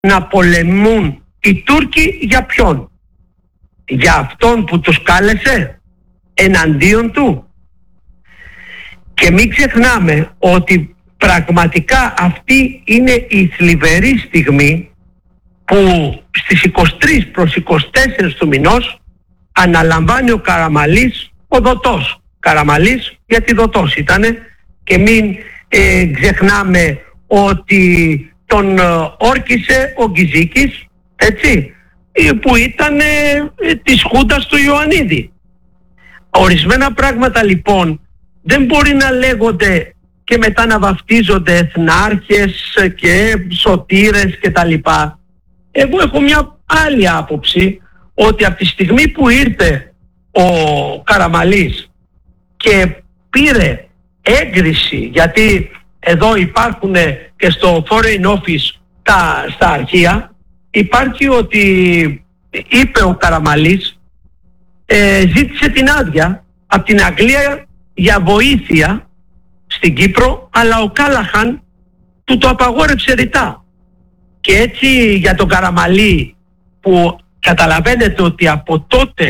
να πολεμούν οι Τούρκοι για ποιον? Για αυτόν που τους κάλεσε εναντίον του? Και μην ξεχνάμε ότι πραγματικά αυτή είναι η θλιβερή στιγμή που στις 23 προς 24 του μηνός αναλαμβάνει ο Καραμαλής, ο Δωτός Καραμαλής, γιατί Δωτός ήτανε, και μην ξεχνάμε ότι τον όρκησε ο Γκυζίκης, έτσι, που ήταν της Χούντας του Ιωαννίδη. Ορισμένα πράγματα λοιπόν δεν μπορεί να λέγονται και μετά να βαφτίζονται εθνάρχες και σωτήρες και τα λοιπά. Εγώ έχω μια άλλη άποψη, ότι από τη στιγμή που ήρθε ο Καραμαλής και πήρε έγκριση, γιατί εδώ υπάρχουν και στο Foreign Office στα αρχεία, υπάρχει ότι είπε ο Καραμαλής, ζήτησε την άδεια από την Αγγλία για βοήθεια στην Κύπρο, αλλά ο Κάλαχαν του το απαγόρεψε ρητά. Και έτσι για τον Καραμαλή, που καταλαβαίνετε ότι από τότε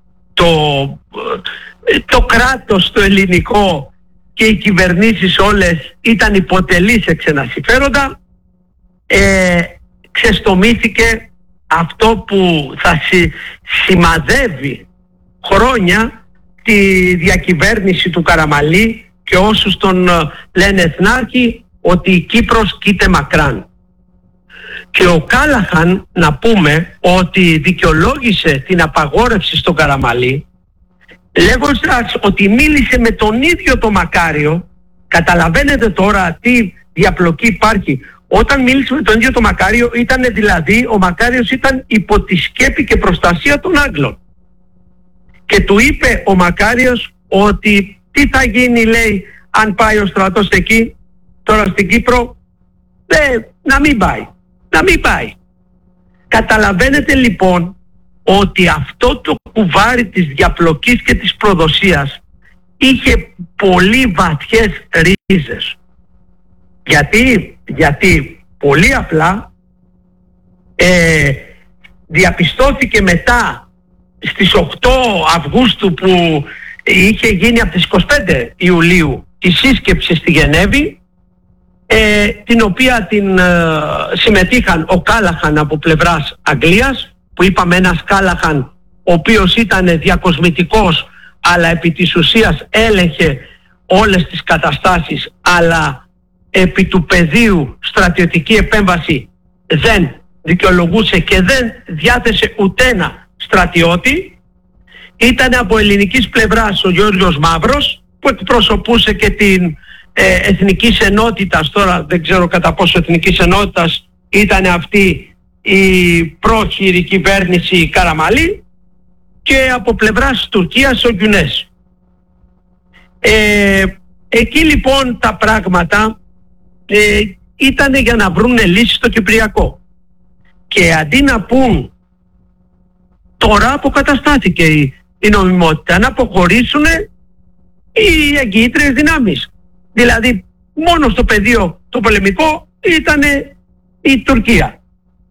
το κράτος το ελληνικό και οι κυβερνήσεις όλες ήταν υποτελείς σε ξένα συμφέροντα, ξεστομήθηκε αυτό που θα σημαδεύει χρόνια τη διακυβέρνηση του Καραμαλή και όσους τον λένε εθνάρχη, ότι η Κύπρος κοίται μακράν. Και ο Κάλαχαν, να πούμε, ότι δικαιολόγησε την απαγόρευση στον Καραμαλή λέγοντας ότι μίλησε με τον ίδιο το Μακάριο. Καταλαβαίνετε τώρα τι διαπλοκή υπάρχει. Όταν μίλησε με τον ίδιο το Μακάριο, ήταν δηλαδή, ο Μακάριος ήταν υπό τη σκέπη και προστασία των Άγγλων. Και του είπε ο Μακάριος ότι τι θα γίνει, λέει, αν πάει ο στρατός εκεί, τώρα στην Κύπρο, να μην πάει. Να μην πάει. Καταλαβαίνετε λοιπόν ότι αυτό το κουβάρι της διαπλοκής και της προδοσίας είχε πολύ βαθιές ρίζες. Γιατί πολύ απλά διαπιστώθηκε μετά στις 8 Αυγούστου που είχε γίνει από τις 25 Ιουλίου η σύσκεψη στη Γενέβη, την οποία την συμμετείχαν ο Κάλαχαν από πλευράς Αγγλίας, που είπαμε ένας Κάλαχαν ο οποίος ήταν διακοσμητικός, αλλά επί της ουσίας έλεγχε όλες τις καταστάσεις, αλλά επί του πεδίου στρατιωτική επέμβαση δεν δικαιολογούσε και δεν διάθεσε ουτένα στρατιώτη. Ήταν από ελληνικής πλευράς ο Γιώργος Μαύρος, που εκπροσωπούσε και την Εθνικής Ενότητας. Τώρα δεν ξέρω κατά πόσο Εθνικής Ενότητας ήταν αυτή η πρόχειρη κυβέρνηση Καραμαλή, και από πλευράς Τουρκίας ο Γκιουνές. Εκεί λοιπόν τα πράγματα ήταν για να βρουν λύση στο Κυπριακό, και αντί να πούν τώρα αποκαταστάθηκε η νομιμότητα, να αποχωρήσουν οι εγγυήτριες δυνάμεις. Δηλαδή μόνο στο πεδίο το πολεμικό ήταν η Τουρκία.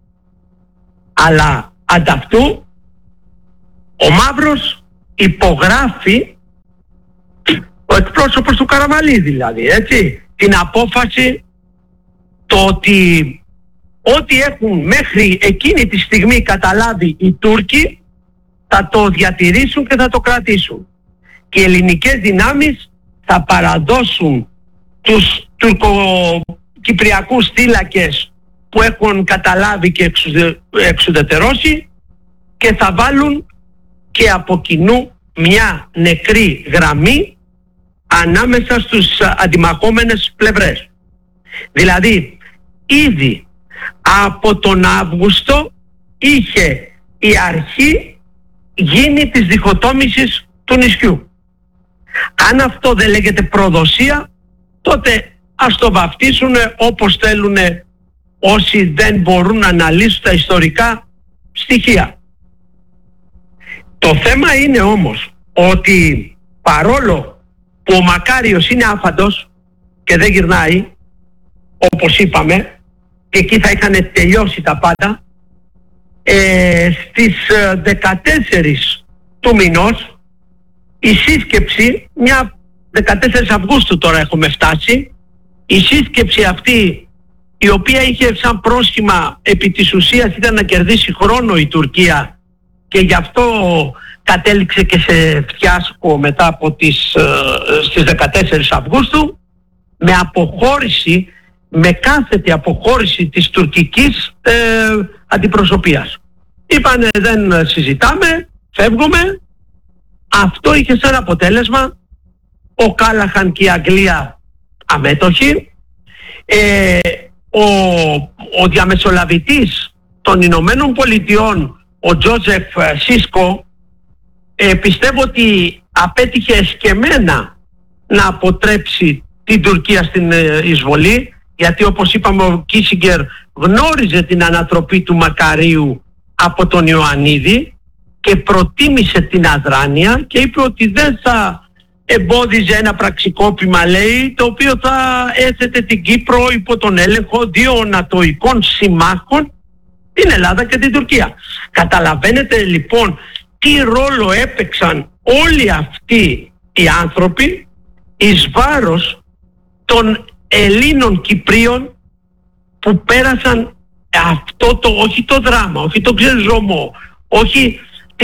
Αλλά ανταυτού ο Μαύρος υπογράφει, ο εκπρόσωπος του Καραμαλή δηλαδή, έτσι, την απόφαση το ότι ό,τι έχουν μέχρι εκείνη τη στιγμή καταλάβει οι Τούρκοι θα το διατηρήσουν και θα το κρατήσουν. Και οι ελληνικές δυνάμεις θα παραδώσουν τους τουρκοκυπριακούς θύλακες που έχουν καταλάβει και εξουδετερώσει, και θα βάλουν και από κοινού μια νεκρή γραμμή ανάμεσα στους αντιμαχόμενες πλευρές. Δηλαδή ήδη από τον Αύγουστο είχε η αρχή γίνει της διχοτόμησης του νησιού. Αν αυτό δεν λέγεται προδοσία, τότε ας το βαφτίσουν όπως θέλουν όσοι δεν μπορούν να αναλύσουν τα ιστορικά στοιχεία. Το θέμα είναι όμως ότι παρόλο που ο Μακάριος είναι άφαντος και δεν γυρνάει, όπως είπαμε, και εκεί θα είχαν τελειώσει τα πάντα. Στις 14 του μηνός η σύσκεψη, 14 Αυγούστου τώρα έχουμε φτάσει, η σύσκεψη αυτή, η οποία είχε σαν πρόσχημα επί της ουσίας ήταν να κερδίσει χρόνο η Τουρκία και γι' αυτό κατέληξε και σε φιάσκο μετά από στις 14 Αυγούστου, με αποχώρηση, με κάθετη αποχώρηση της τουρκικής αντιπροσωπείας. Είπανε δεν συζητάμε, φεύγουμε. Αυτό είχε σαν αποτέλεσμα ο Κάλαχαν και η Αγγλία αμέτωχοι. Ο διαμεσολαβητής των Ηνωμένων Πολιτειών, ο Τζόζεφ Σίσκο, πιστεύω ότι απέτυχε εσκεμμένα να αποτρέψει την Τουρκία στην εισβολή, γιατί όπως είπαμε ο Κίσιγκερ γνώριζε την ανατροπή του Μακαρίου από τον Ιωαννίδη και προτίμησε την αδράνεια και είπε ότι δεν θα εμπόδιζε ένα πραξικόπημα, λέει, το οποίο θα έθετε την Κύπρο υπό τον έλεγχο δύο νατοικών συμμάχων, την Ελλάδα και την Τουρκία. Καταλαβαίνετε λοιπόν τι ρόλο έπαιξαν όλοι αυτοί οι άνθρωποι εις βάρος των Ελλήνων Κυπρίων που πέρασαν αυτό το, όχι το δράμα, όχι το ξεζωμό, όχι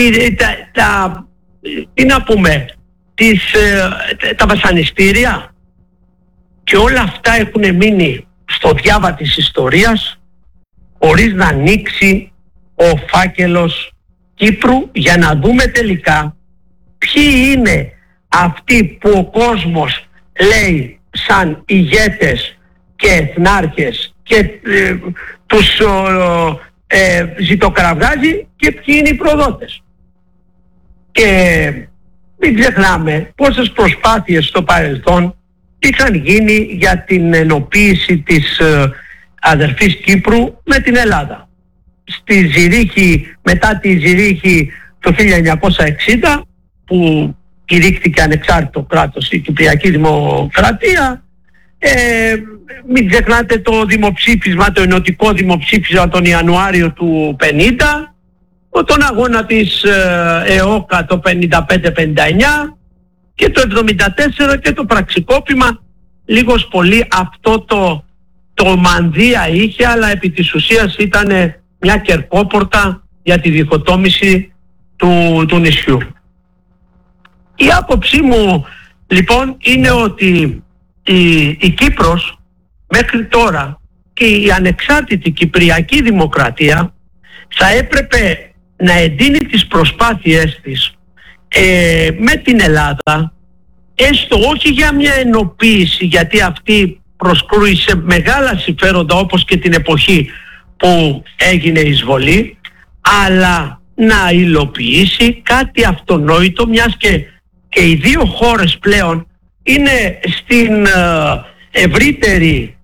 τι να πούμε, τα βασανιστήρια, και όλα αυτά έχουν μείνει στο διάβα της ιστορίας χωρίς να ανοίξει ο φάκελος Κύπρου για να δούμε τελικά ποιοι είναι αυτοί που ο κόσμος λέει σαν ηγέτες και εθνάρχες και τους ζητοκραυγάζει και ποιοι είναι οι προδότες. Και μην ξεχνάμε πόσες προσπάθειες στο παρελθόν είχαν γίνει για την ενοποίηση της αδερφής Κύπρου με την Ελλάδα. Στη Ζηρίχη, μετά τη Ζηρίχη το 1960, που κηρύχθηκε ανεξάρτητο κράτος η Κυπριακή Δημοκρατία, μην ξεχνάτε το δημοψήφισμα, το ενωτικό δημοψήφισμα τον Ιανουάριο του 50, τον αγώνα της ΕΟΚΑ το 55-59 και το 74 και το πραξικόπημα. Λίγος πολύ αυτό το μανδύα είχε, αλλά επί της ουσίας ήταν μια κερκόπορτα για τη διχοτόμηση του νησιού. Η άποψή μου λοιπόν είναι ότι η Κύπρος μέχρι τώρα και η ανεξάρτητη Κυπριακή Δημοκρατία θα έπρεπε να εντείνει τις προσπάθειές της με την Ελλάδα, έστω όχι για μια ενοποίηση, γιατί αυτή προσκρούει σε μεγάλα συμφέροντα όπως και την εποχή που έγινε η εισβολή, αλλά να υλοποιήσει κάτι αυτονόητο, μιας και οι δύο χώρες πλέον είναι στην ευρύτερη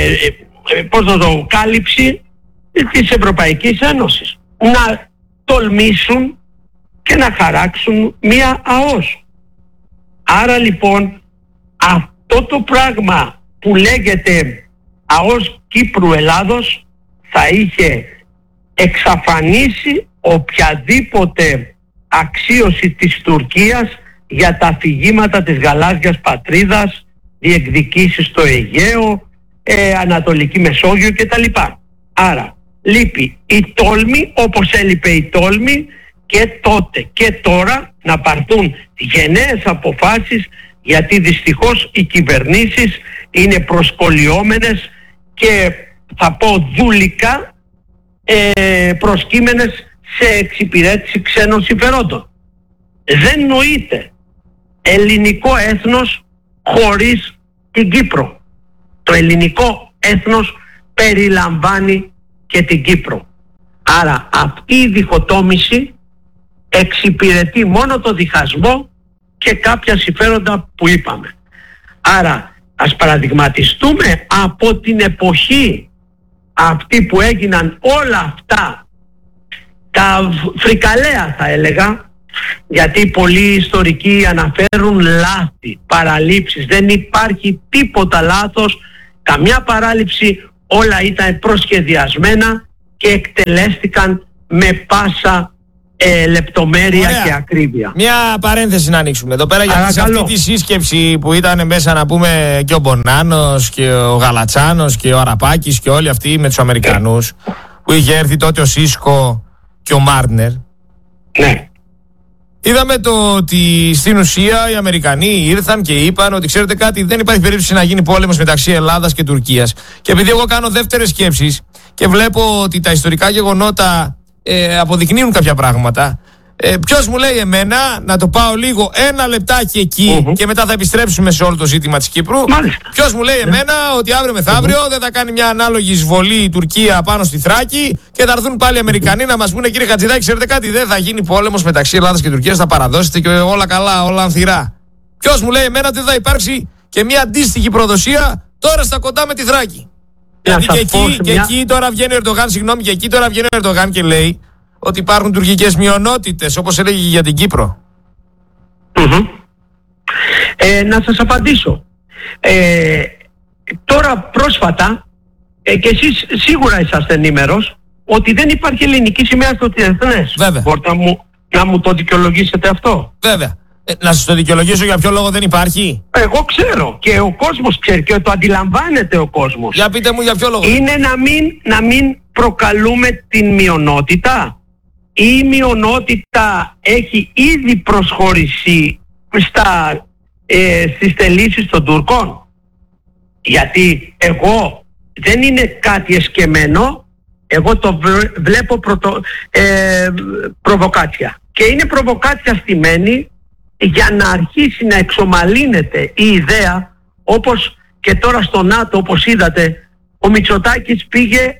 κάλυψη της Ευρωπαϊκής Ένωσης. Να τολμήσουν και να χαράξουν μία ΑΟΣ. Άρα λοιπόν αυτό το πράγμα που λέγεται ΑΟΣ Κύπρου Ελλάδος θα είχε εξαφανίσει οποιαδήποτε αξίωση της Τουρκίας για τα αφηγήματα της γαλάζιας πατρίδας, διεκδικήσεις στο Αιγαίο, Ανατολική Μεσόγειο κτλ. Άρα λείπει η τόλμη, όπως έλειπε η τόλμη και τότε και τώρα, να πάρθουν γενναίες αποφάσεις, γιατί δυστυχώς οι κυβερνήσεις είναι προσκολιόμενες και θα πω δούλικα προσκύμενες σε εξυπηρέτηση ξένων συμφερόντων. Δεν νοείται ελληνικό έθνος χωρίς την Κύπρο. Το ελληνικό έθνος περιλαμβάνει και την Κύπρο. Άρα αυτή η διχοτόμηση εξυπηρετεί μόνο το διχασμό και κάποια συμφέροντα που είπαμε. Άρα ας παραδειγματιστούμε από την εποχή αυτή που έγιναν όλα αυτά τα φρικαλέα, θα έλεγα, γιατί πολλοί ιστορικοί αναφέρουν λάθη, παραλήψεις. Δεν υπάρχει τίποτα λάθος, καμιά παράληψη, όλα ήταν προσχεδιασμένα και εκτελέστηκαν με πάσα λεπτομέρεια. Ωραία. Και ακρίβεια. Μια παρένθεση να ανοίξουμε εδώ πέρα, γιατί σε αυτή τη σύσκεψη που ήταν μέσα, να πούμε, και ο Μπονάνος και ο Γαλατσάνος και ο Αραπάκης και όλοι αυτοί με τους Αμερικανούς, που είχε έρθει τότε ο Σίσκο και ο Μάρτνερ. Ναι. Είδαμε το ότι στην ουσία οι Αμερικανοί ήρθαν και είπαν ότι, ξέρετε κάτι, δεν υπάρχει περίπτωση να γίνει πόλεμος μεταξύ Ελλάδας και Τουρκίας. Και επειδή εγώ κάνω δεύτερες σκέψεις και βλέπω ότι τα ιστορικά γεγονότα αποδεικνύουν κάποια πράγματα, ποιος μου λέει εμένα να το πάω λίγο ένα λεπτάκι εκεί και μετά θα επιστρέψουμε σε όλο το ζήτημα της Κύπρου. Ποιος μου λέει εμένα ότι αύριο μεθαύριο δεν θα κάνει μια ανάλογη εισβολή η Τουρκία πάνω στη Θράκη και θα έρθουν πάλι οι Αμερικανοί να μας πούνε, κύριε Χατζηδάκη, ξέρετε κάτι, δεν θα γίνει πόλεμος μεταξύ Ελλάδας και Τουρκίας, θα παραδώσετε και όλα καλά, όλα ανθυρά. Ποιος μου λέει εμένα ότι δεν θα υπάρξει και μια αντίστοιχη προδοσία τώρα στα κοντά με τη Θράκη? Γιατί και εκεί τώρα βγαίνει ο Ερντογάν, και εκεί τώρα βγαίνει ο Ερντογάν και λέει ότι υπάρχουν τουρκικές μειονότητες, όπως έλεγε για την Κύπρο. Να σας απαντήσω. Τώρα πρόσφατα, και εσείς σίγουρα είσαστε ενήμερος, ότι δεν υπάρχει ελληνική σημαία στο διεθνές. Βέβαια. Μπορείτε να μου το δικαιολογήσετε αυτό? Βέβαια. Να σας το δικαιολογήσω για ποιο λόγο δεν υπάρχει? Εγώ ξέρω και ο κόσμος ξέρει και το αντιλαμβάνεται ο κόσμος. Για πείτε μου για ποιο λόγο. Είναι να μην προκαλούμε την μειονότητα. Η μειονότητα έχει ήδη προσχωρήσει στις θελήσεις των Τούρκων. Γιατί εγώ δεν είναι κάτι εσκεμμένο, εγώ το βλέπω προβοκάτσια. Και είναι προβοκάτσια στημένη για να αρχίσει να εξομαλύνεται η ιδέα, όπως και τώρα στο ΝΑΤΟ, όπως είδατε, ο Μητσοτάκης πήγε,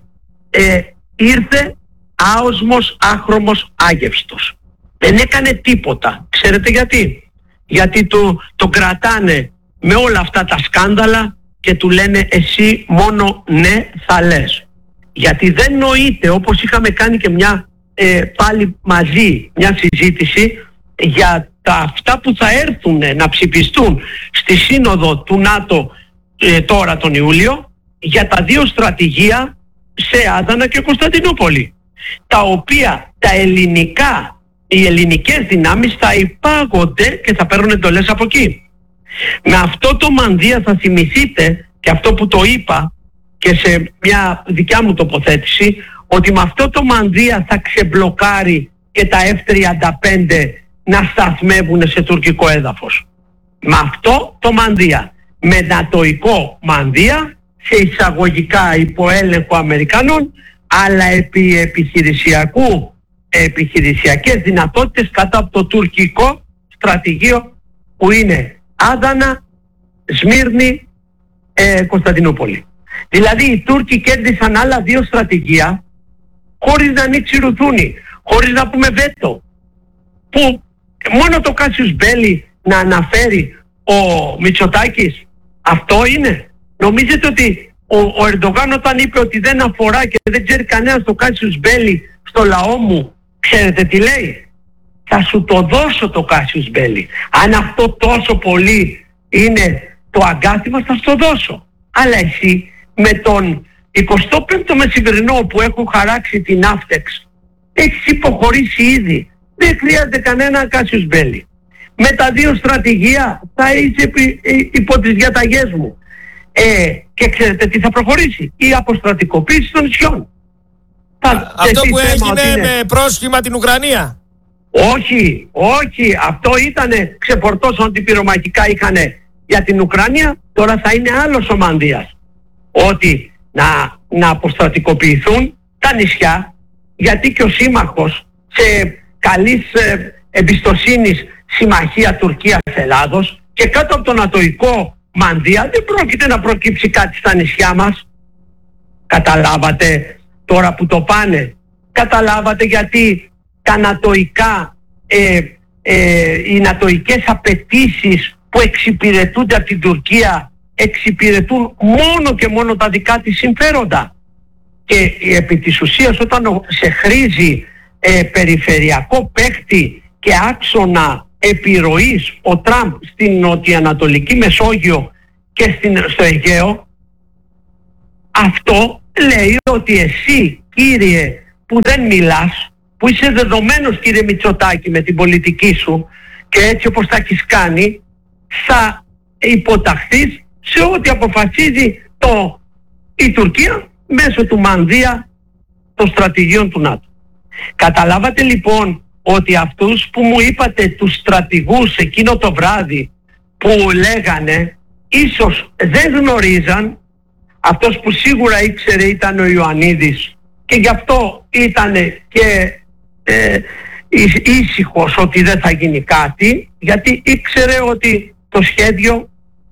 ήρθε άοσμος, άχρωμος, άγευστος. Δεν έκανε τίποτα. Ξέρετε γιατί? Γιατί τον κρατάνε με όλα αυτά τα σκάνδαλα και του λένε εσύ μόνο ναι θα λες. Γιατί δεν νοείται, όπως είχαμε κάνει και μια πάλι μαζί μια συζήτηση για αυτά που θα έρθουν να ψηφιστούν στη σύνοδο του ΝΑΤΟ τώρα τον Ιούλιο, για τα 2 στρατηγία σε Άδανα και Κωνσταντινούπολη, τα οποία οι ελληνικές δυνάμεις θα υπάγονται και θα παίρνουν εντολές από εκεί. Με αυτό το μανδύα θα θυμηθείτε, και αυτό που το είπα και σε μια δικιά μου τοποθέτηση, ότι με αυτό το μανδύα θα ξεμπλοκάρει και τα F-35 να σταθμεύουν σε τουρκικό έδαφος. Με αυτό το μανδύα, με νατοϊκό μανδύα, σε εισαγωγικά υποέλεγχο Αμερικανών, αλλά επί επιχειρησιακές δυνατότητες κάτω από το τουρκικό στρατηγείο που είναι Άδανα, Σμύρνη, Κωνσταντινούπολη. Δηλαδή οι Τούρκοι κέρδισαν άλλα 2 στρατηγία χωρίς να ανοίξει ρουθούνη, χωρίς να πούμε βέτο, που μόνο το Κάσιους Μπέλι να αναφέρει ο Μητσοτάκης, αυτό είναι? Νομίζετε ότι ο Ερντογάν όταν είπε ότι δεν αφορά και δεν ξέρει κανένας το Κάσιους Μπέλι στο λαό μου, ξέρετε τι λέει? Θα σου το δώσω το Κάσιους Μπέλι. Αν αυτό τόσο πολύ είναι το αγκάθι μας, θα σου το δώσω. Αλλά εσύ με τον 25ο μεσημβρινό που έχω χαράξει την Αύτεξ, έχεις υποχωρήσει ήδη. Δεν χρειάζεται κανένα Κάσιους Μπέλι. Με τα 2 στρατηγία θα είσαι υπό τις διαταγές μου. Και ξέρετε τι θα προχωρήσει? Η αποστρατικοποίηση των νησιών. Αυτό που έγινε με πρόσχημα την Ουκρανία. Όχι. Αυτό ήτανε, ξεφορτώσαν ότι πυρομαχικά είχανε για την Ουκρανία. Τώρα θα είναι άλλος ο μανδύας. Ότι να αποστρατικοποιηθούν τα νησιά, γιατί και ο σύμμαχος σε καλής εμπιστοσύνης συμμαχία Τουρκίας-Ελλάδος και κάτω από το νατοϊκό μανδύα δεν πρόκειται να προκύψει κάτι στα νησιά μας. Καταλάβατε τώρα που το πάνε? Καταλάβατε γιατί τα νατοϊκά, οι νατοϊκές απαιτήσεις που εξυπηρετούνται από την Τουρκία εξυπηρετούν μόνο και μόνο τα δικά της συμφέροντα? Και επί της ουσίας όταν σε χρήζει περιφερειακό παίχτη και άξονα επιρροής ο Τραμπ στην νοτιοανατολική Μεσόγειο και στο Αιγαίο, αυτό λέει ότι εσύ, κύριε, που δεν μιλάς, που είσαι δεδομένος, κύριε Μητσοτάκη, με την πολιτική σου και έτσι όπως τα έχεις κάνει, θα υποταχθείς σε ό,τι αποφασίζει η Τουρκία μέσω του μανδύα των στρατηγίων του ΝΑΤΟ. Καταλάβατε λοιπόν ότι αυτούς που μου είπατε, τους στρατηγούς εκείνο το βράδυ που λέγανε, ίσως δεν γνωρίζαν. Αυτός που σίγουρα ήξερε ήταν ο Ιωαννίδης και γι' αυτό ήταν και ήσυχος ότι δεν θα γίνει κάτι, γιατί ήξερε ότι το σχέδιο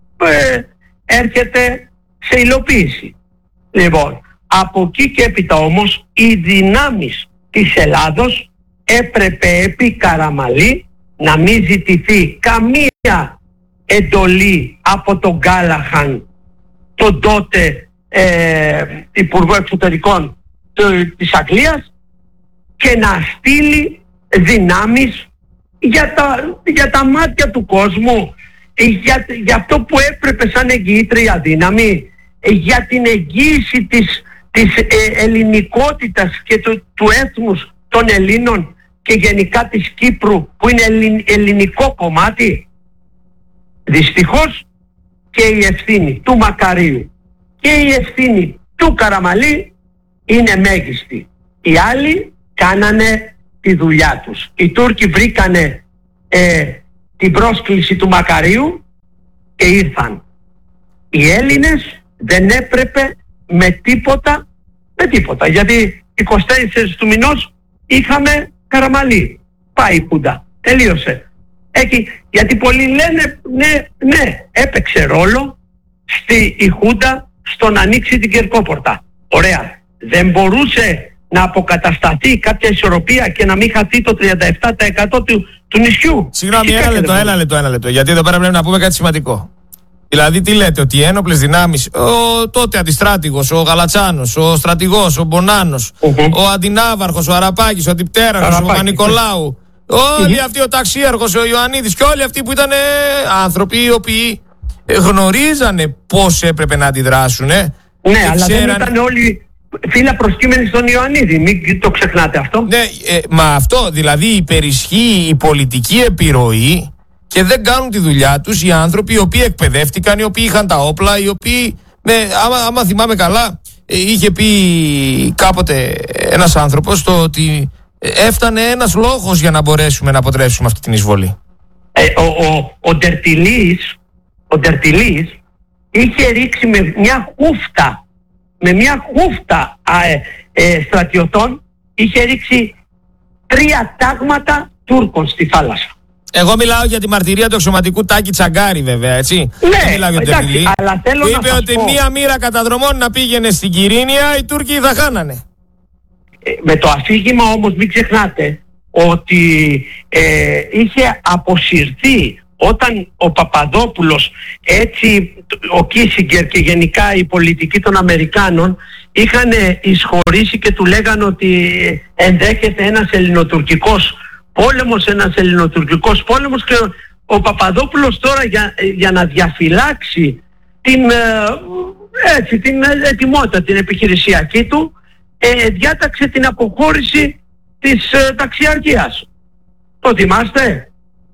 έρχεται σε υλοποίηση. Λοιπόν, από εκεί και έπειτα όμως οι δυνάμεις της Ελλάδος έπρεπε επί Καραμαλή να μην ζητηθεί καμία εντολή από τον Γκάλαχαν, τον τότε Υπουργό Εξωτερικών της Αγγλίας, και να στείλει δυνάμεις για τα μάτια του κόσμου, για αυτό που έπρεπε σαν εγγυήτρια δύναμη, για την εγγύηση της ελληνικότητας και του έθνους των Ελλήνων και γενικά της Κύπρου, που είναι ελληνικό κομμάτι. Δυστυχώς και η ευθύνη του Μακαρίου και η ευθύνη του Καραμαλή είναι μέγιστη. Οι άλλοι κάνανε τη δουλειά τους. Οι Τούρκοι βρήκανε την πρόσκληση του Μακαρίου και ήρθαν. Οι Έλληνες δεν έπρεπε με τίποτα, γιατί 24 του μηνός είχαμε Καραμαλή. Πάει η Χούντα, τελείωσε. Γιατί πολλοί λένε ναι, έπαιξε ρόλο η Χούντα στο να ανοίξει την Κερκόπορτα. Ωραία. Δεν μπορούσε να αποκατασταθεί κάποια ισορροπία και να μην χαθεί το 37% του νησιού? Συγγνώμη, ένα λεπτό, γιατί εδώ πέρα πρέπει να πούμε κάτι σημαντικό. Δηλαδή τι λέτε, ότι οι ένοπλες δυνάμεις, ο τότε αντιστράτηγος, ο Γαλατσάνος, ο στρατηγός, ο Μπονάνος, ο αντινάβαρχος, ο Αραπάκης, ο αντιπτέραρχος, ο Μανικολάου, όλοι αυτοί, ο ταξίαρχος, ο Ιωαννίδης και όλοι αυτοί που ήταν άνθρωποι οι οποίοι γνωρίζανε πώς έπρεπε να αντιδράσουν. Ναι, αλλά δεν ήταν όλοι φύλλα προσκύμενοι στον Ιωαννίδη, μην το ξεχνάτε αυτό. Ναι, μα αυτό δηλαδή υπερισχύει η πολιτική επιρροή και δεν κάνουν τη δουλειά τους οι άνθρωποι οι οποίοι εκπαιδεύτηκαν, οι οποίοι είχαν τα όπλα, οι οποίοι, άμα θυμάμαι καλά, είχε πει κάποτε ένας άνθρωπος το ότι έφτανε ένας λόγος για να μπορέσουμε να αποτρέψουμε αυτή την εισβολή. Ο Ντερτιλής είχε ρίξει με μια χούφτα στρατιωτών, είχε ρίξει 3 τάγματα Τούρκων στη θάλασσα. Εγώ μιλάω για τη μαρτυρία του αξιωματικού Τάκη Τσαγκάρη, βέβαια, έτσι. Ναι, μιλάω για εντάξει, αλλά θέλω που να είπε ότι μία μοίρα καταδρομών να πήγαινε στην Κυρίνια, οι Τούρκοι θα χάνανε. Με το αφήγημα όμως μην ξεχνάτε ότι είχε αποσυρθεί όταν ο Παπαδόπουλος, έτσι ο Κίσιγκερ και γενικά η πολιτική των Αμερικάνων είχαν εισχωρήσει και του λέγανε ότι ενδέχεται ένας ελληνοτουρκικός πόλεμος, και ο Παπαδόπουλος τώρα για να διαφυλάξει την ετοιμότητα την επιχειρησιακή του, διάταξε την αποχώρηση της ταξιαρχίας. Το θυμάστε?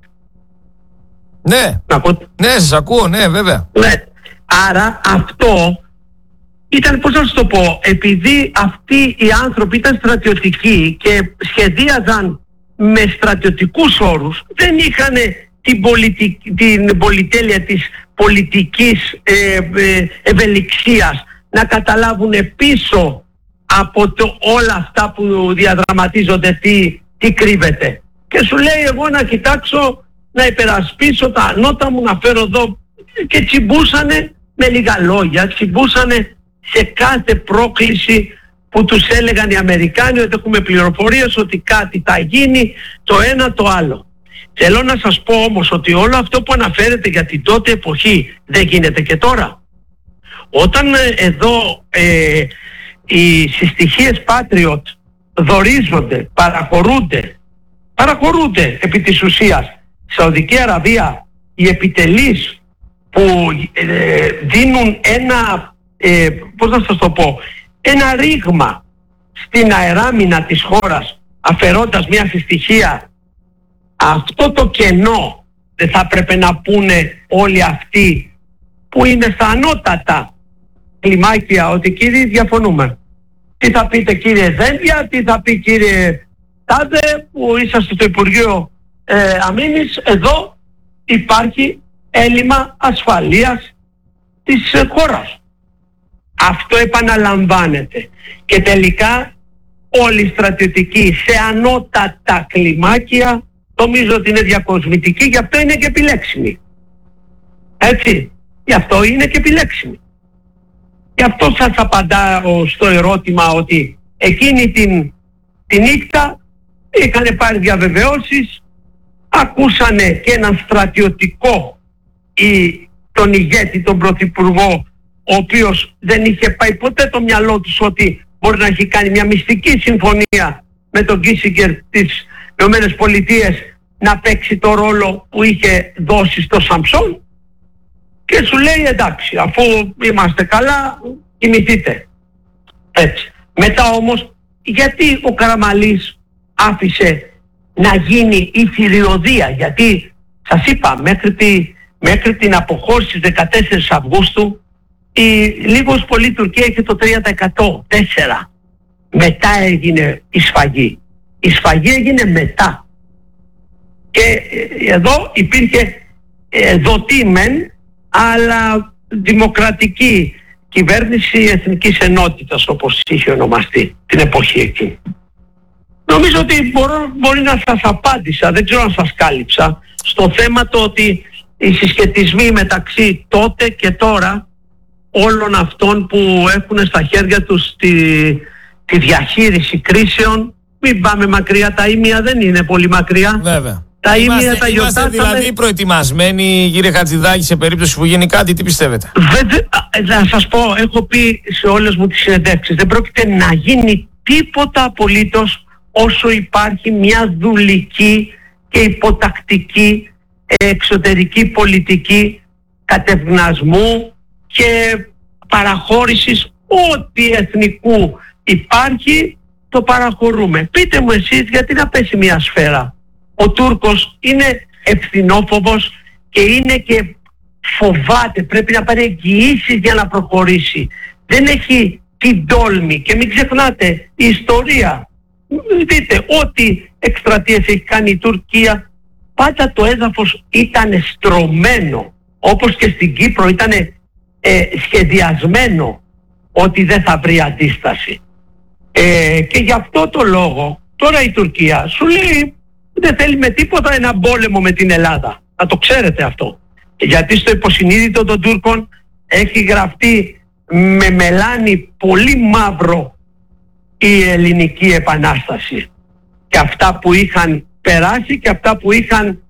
Ναι, σας ακούω, ναι, βέβαια. Ναι. Άρα αυτό ήταν, πώς να σου το πω, επειδή αυτοί οι άνθρωποι ήταν στρατιωτικοί και σχεδίαζαν με στρατιωτικούς όρους, δεν είχαν την πολυτέλεια της πολιτικής ευελιξίας να καταλάβουν πίσω από όλα αυτά που διαδραματίζονται τι κρύβεται. Και σου λέει, εγώ να κοιτάξω να υπερασπίσω τα ανώτα μου, να φέρω εδώ, και τσιμπούσανε με λίγα λόγια, τσιμπούσανε σε κάθε πρόκληση που τους έλεγαν οι Αμερικάνοι, ότι έχουμε πληροφορίες ότι κάτι θα γίνει, το ένα το άλλο. Θέλω να σας πω όμως ότι όλο αυτό που αναφέρεται για την τότε εποχή δεν γίνεται και τώρα. Όταν εδώ οι συστοιχίες Patriot δορίζονται, παραχωρούνται επί της ουσίας, Σαουδική Αραβία, οι επιτελείς που δίνουν ένα πώς να σας το πω, ένα ρήγμα στην αεράμινα της χώρας, αφαιρώντας μια συστοιχεία, αυτό το κενό δεν θα έπρεπε να πούνε όλοι αυτοί που είναι στα ανώτατα κλιμάκια ότι κύριοι διαφωνούμε. Τι θα πείτε κύριε Δένδια, τι θα πει κύριε Τάδε που είσαστε στο Υπουργείο Αμήνης, εδώ υπάρχει έλλειμμα ασφαλείας της χώρας. Αυτό επαναλαμβάνεται και τελικά όλοι οι στρατιωτικοί σε ανώτατα κλιμάκια νομίζω ότι είναι διακοσμητικοί, γι' αυτό είναι και επιλέξιμοι. Έτσι, γι' αυτό είναι και επιλέξιμοι. Γι' αυτό σας απαντάω στο ερώτημα ότι εκείνη τη νύχτα είχαν πάρει διαβεβαιώσεις, ακούσανε και έναν στρατιωτικό ή τον ηγέτη, τον πρωθυπουργό, ο οποίος δεν είχε πάει ποτέ το μυαλό τους ότι μπορεί να έχει κάνει μια μυστική συμφωνία με τον Κίσιγκερ της ΗΠΑ να παίξει το ρόλο που είχε δώσει στο Σαμψόν, και σου λέει εντάξει, αφού είμαστε καλά κοιμηθείτε. Έτσι. Μετά όμως γιατί ο Καραμανλής άφησε να γίνει η θηριωδία, γιατί σας είπα μέχρι την αποχώρηση 14 Αυγούστου λίγος πολύ η Τουρκία είχε το 3%, 4%. Μετά έγινε η σφαγή. Η σφαγή έγινε μετά. Και εδώ υπήρχε δοτή μεν, αλλά δημοκρατική κυβέρνηση Εθνικής Ενότητας, όπως είχε ονομαστεί την εποχή εκεί. Νομίζω ότι μπορεί να σας απάντησα, δεν ξέρω αν σας κάλυψα, στο θέμα το ότι οι συσχετισμοί μεταξύ τότε και τώρα όλων αυτών που έχουν στα χέρια τους τη διαχείριση κρίσεων, μην πάμε μακριά, τα ήμια δεν είναι πολύ μακριά. Βέβαια. Τα ήμια τα είμαστε δηλαδή προετοιμασμένοι, κύριε Χατζηδάκη, σε περίπτωση που γίνει κάτι, τι πιστεύετε? Να σας πω, έχω πει σε όλες μου τις συνεντεύξεις, δεν πρόκειται να γίνει τίποτα απολύτως όσο υπάρχει μια δουλική και υποτακτική εξωτερική πολιτική κατευνασμού και παραχώρησης ό,τι εθνικού υπάρχει, το παραχωρούμε. Πείτε μου εσείς γιατί να πέσει μια σφαίρα. Ο Τούρκος είναι ευθυνόφοβος και είναι και φοβάται, πρέπει να πάρει εγγυήσεις για να προχωρήσει. Δεν έχει την τόλμη και μην ξεχνάτε η ιστορία. Δείτε, ό,τι εκστρατείες έχει κάνει η Τουρκία, πάντα το έδαφος ήταν στρωμένο, όπως και στην Κύπρο ήταν σχεδιασμένο ότι δεν θα βρει αντίσταση. Και γι' αυτό το λόγο τώρα η Τουρκία σου λέει δεν θέλει με τίποτα ένα πόλεμο με την Ελλάδα. Να το ξέρετε αυτό. Γιατί στο υποσυνείδητο των Τούρκων έχει γραφτεί με μελάνι πολύ μαύρο η ελληνική επανάσταση. Και αυτά που είχαν περάσει και αυτά που είχαν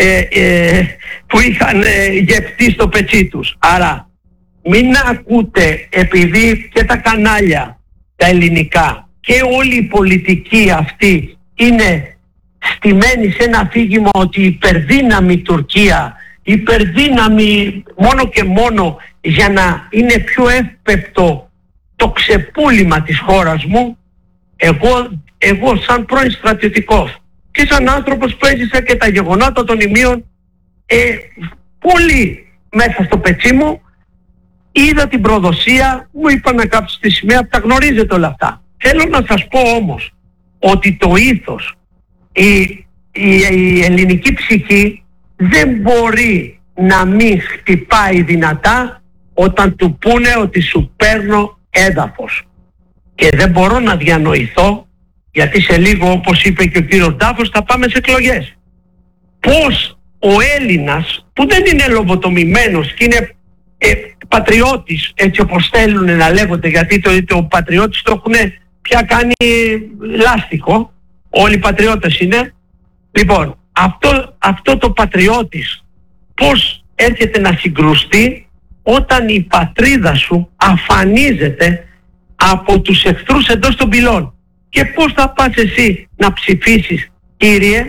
γευτεί στο πετσί τους. Άρα μην ακούτε, επειδή και τα κανάλια τα ελληνικά και όλη η πολιτική αυτή είναι στημένη σε ένα αφήγημα ότι υπερδύναμη Τουρκία, υπερδύναμη μόνο και μόνο για να είναι πιο εύπεπτο το ξεπούλημα της χώρας μου, εγώ σαν πρώην στρατιωτικός και σαν άνθρωπος που έζησα και τα γεγονότα των ημείων πολύ μέσα στο πετσί μου, είδα την προδοσία, μου είπαν να κάψω τη σημαία, τα γνωρίζετε όλα αυτά. Θέλω να σας πω όμως ότι το ήθος, η ελληνική ψυχή δεν μπορεί να μην χτυπάει δυνατά όταν του πούνε ότι σου παίρνω έδαφος. Και δεν μπορώ να διανοηθώ, γιατί σε λίγο, όπως είπε και ο κύριος Ντάφος, θα πάμε σε εκλογές. Πώς ο Έλληνας που δεν είναι λογοτομημένος και είναι πατριώτης, έτσι όπως θέλουν να λέγονται, γιατί το πατριώτης το έχουν πια κάνει λάστιχο, όλοι οι πατριώτες είναι. Λοιπόν, αυτό το πατριώτης πώς έρχεται να συγκρουστεί όταν η πατρίδα σου αφανίζεται από τους εχθρούς εντός των πυλών? Και πώς θα πας εσύ να ψηφίσεις, κύριε,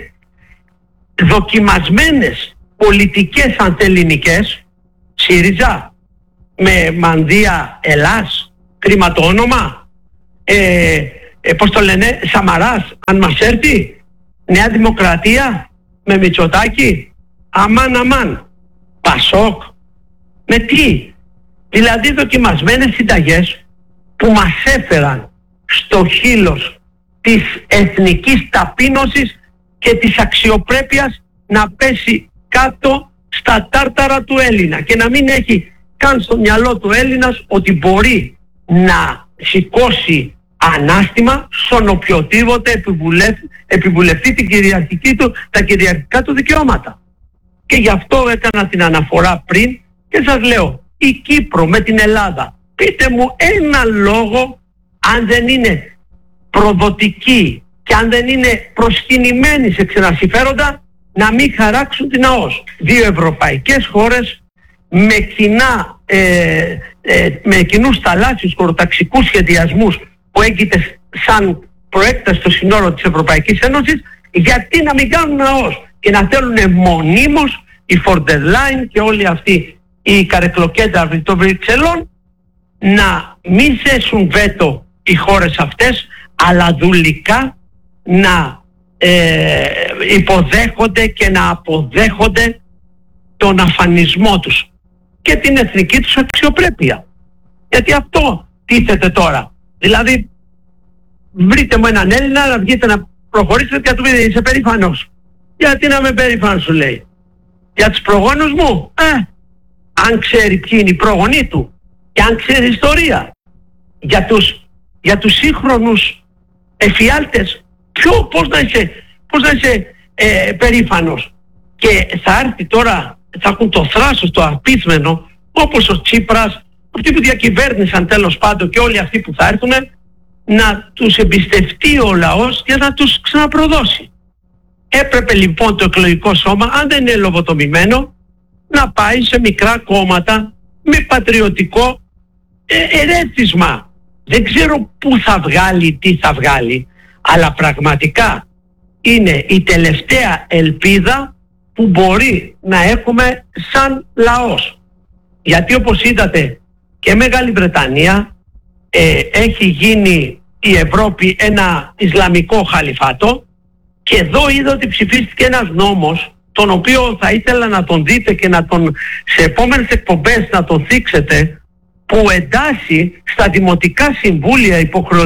δοκιμασμένες πολιτικές αντελληνικές, ΣΥΡΙΖΑ, με μανδύα Ελλάς, κρίμα το όνομα, πώς το λένε, Σαμαράς, αν μας έρθει, Νέα Δημοκρατία, με Μητσοτάκη, αμάν, Πασόκ, με τι? Δηλαδή δοκιμασμένες συνταγές που μας έφεραν στο χείλος της εθνικής ταπείνωσης και της αξιοπρέπειας να πέσει κάτω στα τάρταρα του Έλληνα και να μην έχει καν στο μυαλό του Έλληνας ότι μπορεί να σηκώσει ανάστημα στον οποιοδήποτε επιβουλευτεί την κυριαρχική του, τα κυριαρχικά του δικαιώματα. Και γι' αυτό έκανα την αναφορά πριν και σας λέω, η Κύπρο με την Ελλάδα, πείτε μου ένα λόγο, αν δεν είναι προδοτική και αν δεν είναι προσκυνημένοι σε ξένα συμφέροντα, να μην χαράξουν την ΑΟΣ. Δύο ευρωπαϊκές χώρες με κοινούς θαλάσσιους χωροταξικούς σχεδιασμούς που έγκυται σαν προέκταση στο σύνορο της Ευρωπαϊκής Ένωσης, γιατί να μην κάνουν ΑΟΣ και να θέλουν μονίμως η Φόρντερ Λάιν και όλοι αυτοί οι καρεκλοκένταροι των Βρυξελών να μην θέσουν βέτο οι χώρες αυτές, αλλά δουλικά να υποδέχονται και να αποδέχονται τον αφανισμό τους και την εθνική τους αξιοπρέπεια. Γιατί αυτό τίθεται τώρα. Δηλαδή βρείτε μου έναν Έλληνα να βγείτε να προχωρήσετε και να του πείτε είσαι περήφανος. Γιατί να είμαι περήφανος, σου λέει. Για τους προγόνους μου, αν ξέρει ποιοι είναι οι πρόγονοί του και αν ξέρει ιστορία. Για τους σύγχρονους εφιάλτες, πώς να είσαι περήφανος. Και θα έρθει τώρα, θα έχουν το θράσος, το απίθμενο, όπως ο Τσίπρας, αυτοί που διακυβέρνησαν τέλος πάντων και όλοι αυτοί που θα έρθουν, να τους εμπιστευτεί ο λαός και να τους ξαναπροδώσει. Έπρεπε λοιπόν το εκλογικό σώμα, αν δεν είναι λογοτομημένο, να πάει σε μικρά κόμματα με πατριωτικό ερέθισμα. Δεν ξέρω πού θα βγάλει, τι θα βγάλει, αλλά πραγματικά είναι η τελευταία ελπίδα που μπορεί να έχουμε σαν λαός. Γιατί όπως είδατε και Μεγάλη Βρετανία έχει γίνει η Ευρώπη ένα Ισλαμικό χαλιφάτο και εδώ είδα ότι ψηφίστηκε ένας νόμος τον οποίο θα ήθελα να τον δείτε και να τον σε επόμενες εκπομπές να τον θίξετε, που εντάσσει στα δημοτικά συμβούλια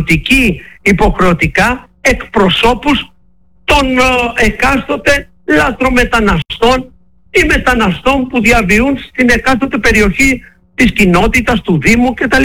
υποχρεωτικά εκπροσώπους των εκάστοτε λαθρομεταναστών ή μεταναστών που διαβιούν στην εκάστοτε περιοχή της κοινότητας, του Δήμου κτλ.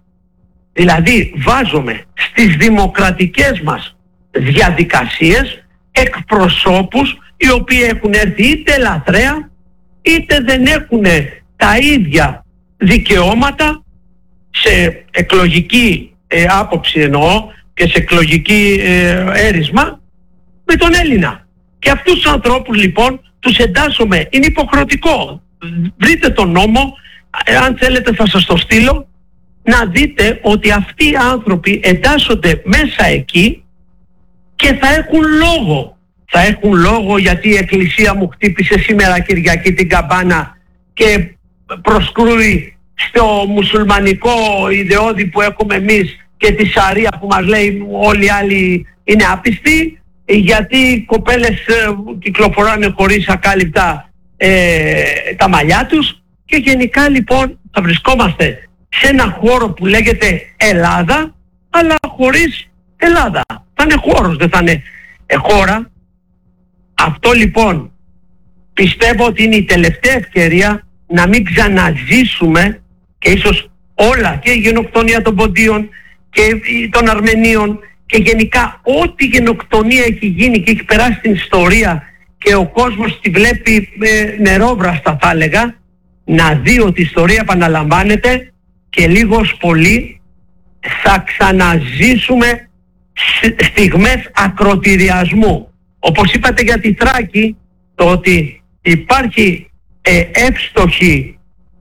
Δηλαδή βάζουμε στις δημοκρατικές μας διαδικασίες εκπροσώπους οι οποίοι έχουν έρθει είτε λαθρέα είτε δεν έχουν τα ίδια δικαιώματα σε εκλογική άποψη εννοώ και σε εκλογική έρισμα με τον Έλληνα. Και αυτούς τους ανθρώπους λοιπόν τους εντάσσουμε, είναι υποχρεωτικό. Βρείτε τον νόμο, αν θέλετε θα σας το στείλω, να δείτε ότι αυτοί οι άνθρωποι εντάσσονται μέσα εκεί και θα έχουν λόγο. Θα έχουν λόγο γιατί η Εκκλησία μου χτύπησε σήμερα Κυριακή την καμπάνα και προσκρούει στο μουσουλμανικό ιδεώδη που έχουμε εμείς και τη Σαρία που μας λέει όλοι οι άλλοι είναι άπιστοι, γιατί οι κοπέλες κυκλοφοράνε χωρίς ακάλυπτα τα μαλλιά τους και γενικά λοιπόν θα βρισκόμαστε σε ένα χώρο που λέγεται Ελλάδα, αλλά χωρίς Ελλάδα. Θα είναι χώρος, δεν θα είναι χώρα. Αυτό λοιπόν πιστεύω ότι είναι η τελευταία ευκαιρία να μην ξαναζήσουμε και ίσως όλα, και η γενοκτονία των Ποντίων και των Αρμενίων και γενικά ό,τι γενοκτονία έχει γίνει και έχει περάσει στην ιστορία και ο κόσμος τη βλέπει νερόβραστα θα έλεγα, να δει ότι η ιστορία επαναλαμβάνεται και λίγος πολύ θα ξαναζήσουμε στιγμές ακροτηριασμού. Όπως είπατε για τη Θράκη, το ότι υπάρχει εύστοχη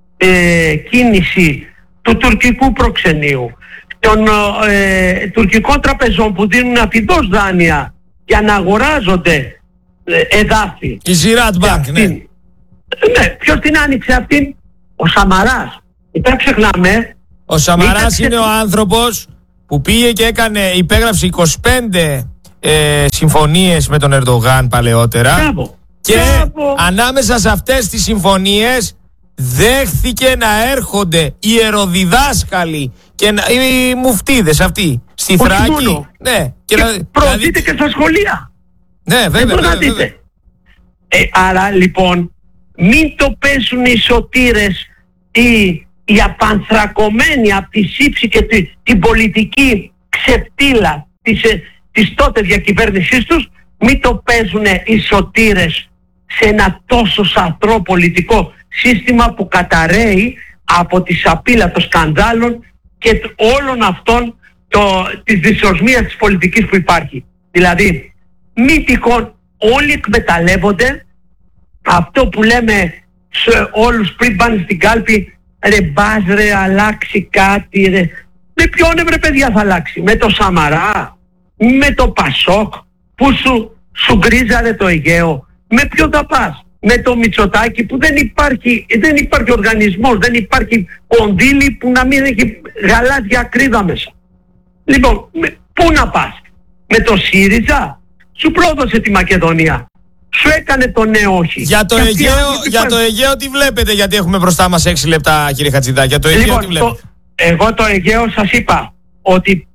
κίνηση του τουρκικού προξενείου, των τουρκικών τραπεζών που δίνουν αφιδώς δάνεια για να αγοράζονται εδάφη. Η Ziraat Bank, ναι. Ναι, ποιος την άνοιξε αυτήν? Ο Σαμαράς. Μην ξεχνάμε. Ο Σαμαράς είναι ο άνθρωπος που πήγε και υπέγραψε 25 συμφωνίες με τον Ερντογάν παλαιότερα. Μπράβο. Και ανάμεσα σε αυτές τις συμφωνίες δέχθηκε να έρχονται οι ιεροδιδάσκαλοι και οι μουφτίδες αυτοί στη Θράκη. Ναι. Και προωθείτε και στα σχολεία. Ναι, βέβαια. Άρα λοιπόν μην το πέσουν οι σωτήρες οι απανθρακωμένοι από τη σύψη και την πολιτική ξεφτύλα της τότε διακυβέρνησής τους, μην το παίζουν οι σωτήρες σε ένα τόσο σαθρό πολιτικό σύστημα που καταρρέει από τη σαπίλα των σκανδάλων και όλων αυτών της δυσοσμίας της πολιτικής που υπάρχει. Δηλαδή μη τυχόν όλοι εκμεταλλεύονται αυτό που λέμε σε όλους πριν πάνε στην κάλπη, ρε μπας ρε αλλάξει κάτι ρε. Με ποιον ρε παιδιά θα αλλάξει? Με το Σαμαρά? Με το Πασόκ που σου γκρίζαρε το Αιγαίο? Με ποιον θα πας? Με το Μητσοτάκη που δεν υπάρχει οργανισμός, δεν υπάρχει κονδύλι που να μην έχει γαλάζια ακρίδα μέσα. Λοιπόν, πού να πας? Με το ΣΥΡΙΖΑ? Σου πρόδωσε τη Μακεδονία, σου έκανε το ναι όχι. Για το Αιγαίο τι βλέπετε? Γιατί έχουμε μπροστά μας 6 λεπτά, κύριε Χατζηδάκη. Για το Αιγαίο τι βλέπετε? Εγώ το Αιγαίο σας είπα ότι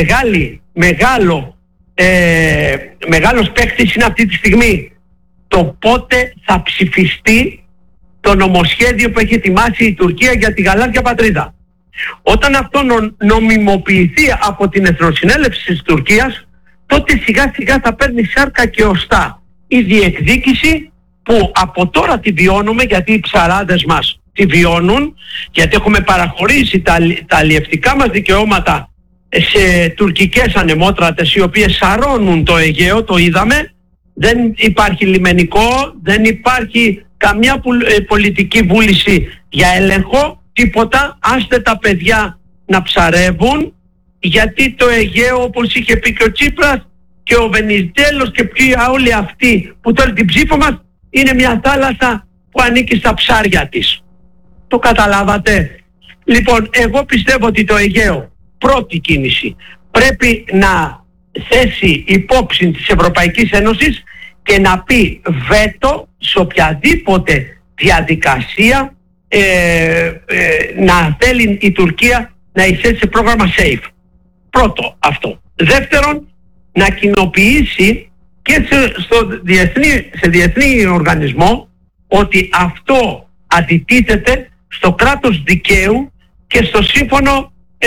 μεγάλος παίκτης είναι αυτή τη στιγμή το πότε θα ψηφιστεί το νομοσχέδιο που έχει ετοιμάσει η Τουρκία για τη γαλάζια πατρίδα. Όταν αυτό νομιμοποιηθεί από την Εθνοσυνέλευση της Τουρκίας, τότε σιγά σιγά θα παίρνει σάρκα και οστά η διεκδίκηση που από τώρα τη βιώνουμε, γιατί οι ψαράδες μας τη βιώνουν, γιατί έχουμε παραχωρήσει τα αλλιευτικά μας δικαιώματα σε τουρκικές ανεμότρατες οι οποίες σαρώνουν το Αιγαίο, το είδαμε. Δεν υπάρχει λιμενικό, δεν υπάρχει καμιά πολιτική βούληση για έλεγχο, τίποτα. Άστε τα παιδιά να ψαρεύουν, γιατί το Αιγαίο, όπως είχε πει και ο Τσίπρας και ο Βενιζέλος και όλοι αυτοί που τώρα την ψήφο μας, είναι μια θάλασσα που ανήκει στα ψάρια της. Το καταλάβατε? Λοιπόν, εγώ πιστεύω ότι το Αιγαίο, πρώτη κίνηση, πρέπει να θέσει υπόψη της Ευρωπαϊκής Ένωσης και να πει βέτο σε οποιαδήποτε διαδικασία να θέλει η Τουρκία να εισέλθει σε πρόγραμμα SAFE. Πρώτο αυτό. Δεύτερον, να κοινοποιήσει και σε διεθνή οργανισμό ότι αυτό αντιτίθεται στο κράτος δικαίου και στο σύμφωνο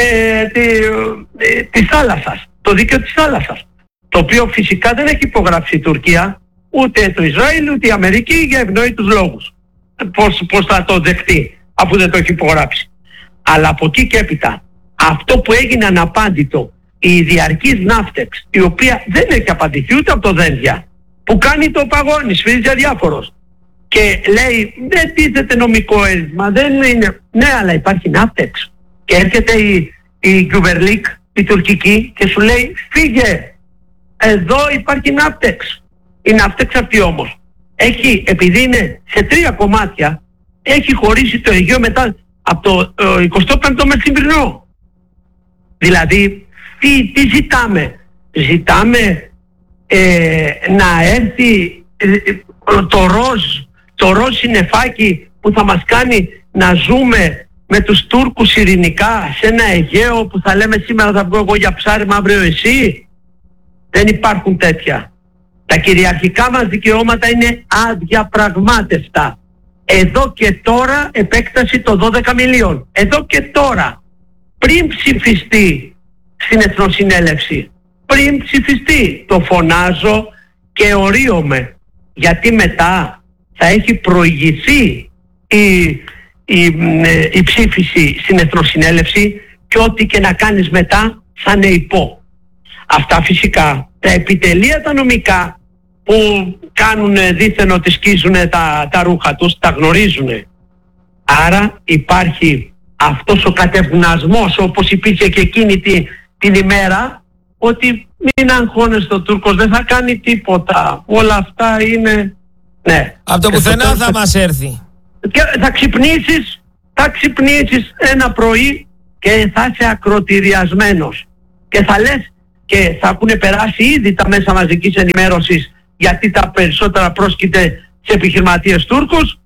της θάλασσας, το δίκαιο της θάλασσας, το οποίο φυσικά δεν έχει υπογράψει η Τουρκία, ούτε το Ισραήλ, ούτε η Αμερική, για ευνόητους λόγους. Πώς θα το δεχτεί αφού δεν το έχει υπογράψει? Αλλά από εκεί και έπειτα, αυτό που έγινε αναπάντητο, η διαρκής ναύτεξ, η οποία δεν έχει απαντηθεί ούτε από το Δένδια, που κάνει το παγόνι, σφυρίζει αδιάφορος και λέει δεν τίθεται νομικό αίσθημα, δεν είναι. Ναι, αλλά υπάρχει ναύτεξ. Και έρχεται η Γκουβερλίκ, η τουρκική, και σου λέει φύγε, εδώ υπάρχει ναύτεξ. Η ναύτεξ αυτή όμως έχει, επειδή είναι σε 3 κομμάτια, έχει χωρίσει το Αιγαίο μετά από το 25ο μεσημβρινό. Δηλαδή τι ζητάμε? Ζητάμε να έρθει το ροζ συννεφάκι που θα μας κάνει να ζούμε με τους Τούρκους ειρηνικά σε ένα Αιγαίο που θα λέμε σήμερα θα βγω εγώ για ψάρεμα, αύριο εσύ? Δεν υπάρχουν τέτοια. Τα κυριαρχικά μας δικαιώματα είναι αδιαπραγμάτευτα. Εδώ και τώρα επέκταση των 12 μιλίων. Εδώ και τώρα. Πριν ψηφιστεί στην Εθνοσυνέλευση. Πριν ψηφιστεί. Το φωνάζω και ορίομαι. Γιατί μετά θα έχει προηγηθεί η ψήφιση στην Εθνοσυνέλευση και ό,τι και να κάνεις μετά θα είναι υπό. Αυτά φυσικά τα επιτελεία τα νομικά που κάνουν δίθεν ότι σκίζουν τα ρούχα τους, τα γνωρίζουν. Άρα υπάρχει αυτός ο κατευνασμός, όπως υπήρχε και εκείνη την ημέρα, ότι μην αγχώνεσαι, ο Τούρκος δεν θα κάνει τίποτα, όλα αυτά είναι... Ναι. Από το πουθενά θα μας έρθει. Και θα ξυπνήσεις θα ξυπνήσεις ένα πρωί και θα είσαι ακροτηριασμένος. Και θα λες, και θα έχουν περάσει ήδη τα μέσα μαζικής ενημέρωσης, γιατί τα περισσότερα πρόσκειται σε επιχειρηματίες Τούρκους,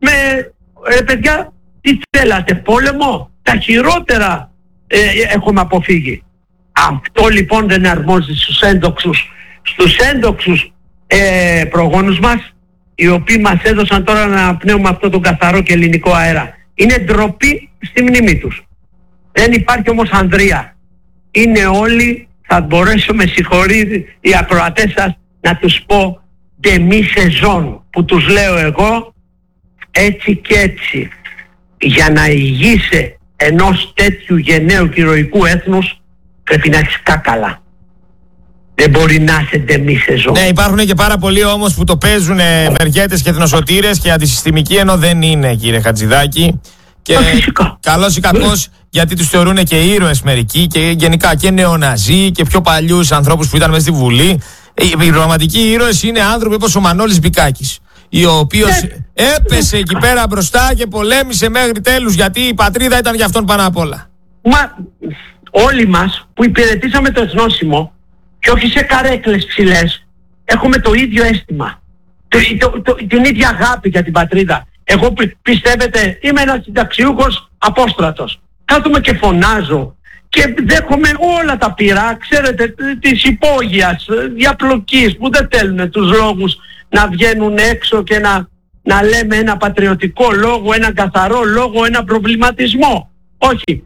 παιδιά, τι θέλατε, πόλεμο? Τα χειρότερα έχουμε αποφύγει. Αυτό λοιπόν δεν αρμόζει στους έντοξους προγόνους μας, οι οποίοι μας έδωσαν τώρα να αναπνέουμε αυτό τον καθαρό και ελληνικό αέρα. Είναι ντροπή στη μνήμη τους. Δεν υπάρχει όμως ανδρεία. Είναι όλοι, θα μπορέσω, με συγχωρείτε οι ακροατές σας, να τους πω demi saison, που τους λέω εγώ έτσι και έτσι. Για να ηγείσαι ενός τέτοιου γενναίου και ηρωικού έθνους πρέπει να έχεις κάκαλα. Δεν μπορεί να είσαι demi saison. Ναι, υπάρχουν και πάρα πολλοί όμως που το παίζουν ευεργέτες και εθνοσωτήρες και αντισυστημικοί, ενώ δεν είναι, κύριε Χατζηδάκη. Και καλός ή κακός, γιατί τους θεωρούν και ήρωες μερικοί και γενικά και νεοναζί και πιο παλιούς ανθρώπους που ήταν μέσα στη Βουλή. Οι πραγματικοί ήρωες είναι άνθρωποι όπως ο Μανώλης Μπικάκης, ο οποίος έπεσε εκεί πέρα μπροστά και πολέμησε μέχρι τέλους, γιατί η πατρίδα ήταν για αυτόν πάνω απ' όλα. Μα όλοι μας που υπηρετήσαμε το εθνόσημο και όχι σε καρέκλες ψηλές, έχουμε το ίδιο αίσθημα, την ίδια αγάπη για την πατρίδα. Εγώ πιστεύετε, είμαι ένας συνταξιούχος απόστρατος. Κάθομαι και φωνάζω και δέχομαι όλα τα πειρά, ξέρετε, της υπόγειας, διαπλοκής, που δεν θέλουν τους λόγους να βγαίνουν έξω και να λέμε ένα πατριωτικό λόγο, ένα καθαρό λόγο, ένα προβληματισμό. Όχι.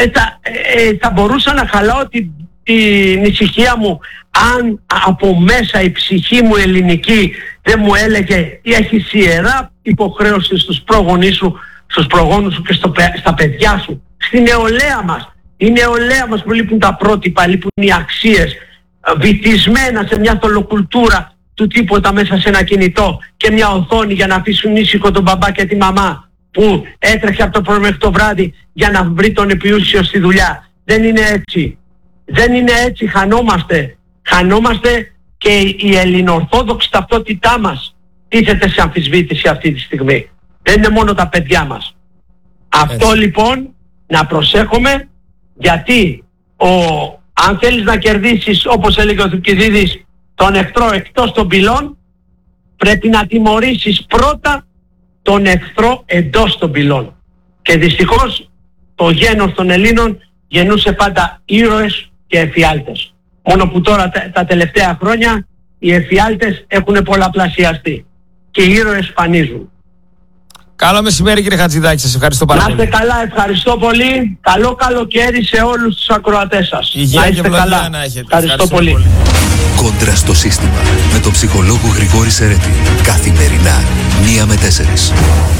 Θα μπορούσα να χαλάω την ησυχία μου αν από μέσα η ψυχή μου ελληνική δεν μου έλεγε ή έχεις ιερά υποχρέωση στους προγονείς σου, στους προγόνους σου και στα παιδιά σου, στη νεολαία μας. Η νεολαία μας που λείπουν τα πρότυπα, λείπουν οι αξίες, βυθισμένα σε μια θολοκουλτούρα του τίποτα μέσα σε ένα κινητό και μια οθόνη για να αφήσουν ήσυχο τον μπαμπά και τη μαμά που έτρεχε από το πρωί μέχρι το βράδυ για να βρει τον επιούσιο στη δουλειά. Δεν είναι έτσι. Δεν είναι έτσι. Χανόμαστε και η ελληνοορθόδοξη ταυτότητά μας τίθεται σε αμφισβήτηση αυτή τη στιγμή. Δεν είναι μόνο τα παιδιά μας. Αυτό λοιπόν να προσέχουμε, γιατί αν θέλεις να κερδίσεις, όπως έλεγε ο Θουκυδίδης, τον εχθρό εκτός των πυλών, πρέπει να τιμωρήσεις πρώτα τον εχθρό εντός των πυλών. Και δυστυχώς το γένος των Ελλήνων γεννούσε πάντα ήρωες και εφιάλτες. Μόνο που τώρα τα τελευταία χρόνια οι εφιάλτες έχουν πολλαπλασιαστεί και οι ήρωες σπανίζουν. Καλό μεσημέρι, κύριε Χατζηδάκη, σας ευχαριστώ πάρα πολύ. Να είστε καλά, ευχαριστώ πολύ. Καλό καλοκαίρι σε όλους τους ακροατές σας. Υγεία να είστε και καλά. Να έχετε. Ευχαριστώ πολύ. Κόντρα στο σύστημα με τον ψυχολόγο Γρηγόρη Σερέτη. Καθημερινά 1 με 4.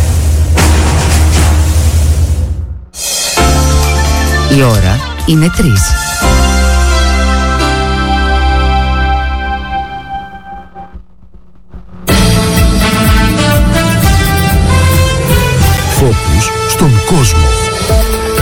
Η ώρα είναι 3. Φόκους στον κόσμο.